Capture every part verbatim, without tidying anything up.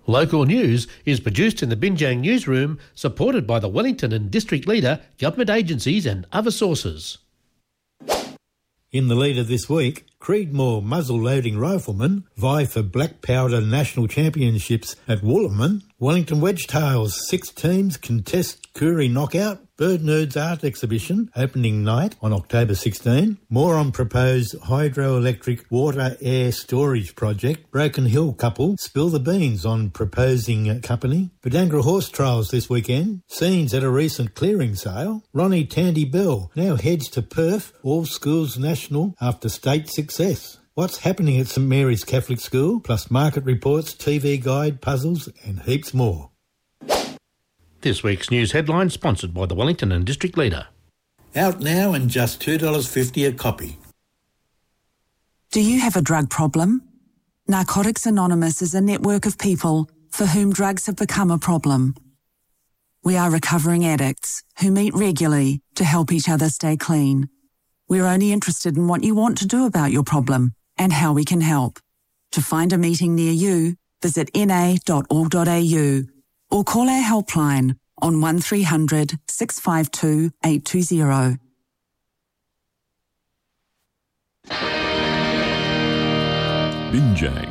Local news is produced in the Binjang newsroom, supported by the Wellington and District Leader, government agencies and other sources. In the leader this week, Creedmoor muzzle-loading riflemen vie for Black Powder National Championships at Wooloman. Wellington Wedgetails six teams contest Koori Knockout. Bird Nerds Art Exhibition opening night on October sixteenth. More on proposed hydroelectric water-air storage project. Broken Hill couple spill the beans on proposing company. Budangra Horse Trials this weekend. Scenes at a recent clearing sale. Ronnie Tandy Bell now heads to Perth, All Schools National after state success. What's happening at St Mary's Catholic School, plus market reports, T V guide, puzzles and heaps more. This week's news headline sponsored by the Wellington and District Leader. Out now and just two dollars fifty a copy. Do you have a drug problem? Narcotics Anonymous is a network of people for whom drugs have become a problem. We are recovering addicts who meet regularly to help each other stay clean. We're only interested in what you want to do about your problem and how we can help. To find a meeting near you, visit n a dot org dot a u or call our helpline on one three hundred, six five two, eight two zero. Binjang.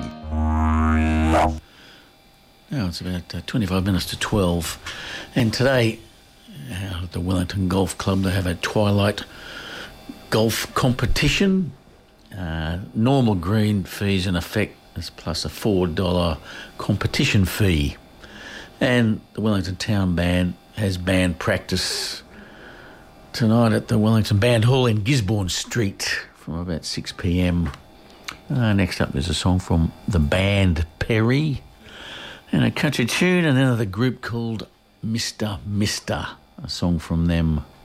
Now it's about uh, twenty-five minutes to twelve, and today uh, at the Wellington Golf Club they have a twilight golf competition. Uh, normal green fees in effect, plus a four dollars competition fee. And the Wellington Town Band has band practice tonight at the Wellington Band Hall in Gisborne Street from about six p m. Uh, next up there's a song from the band Perry and a country tune, and then another group called Mister Mister, a song from them.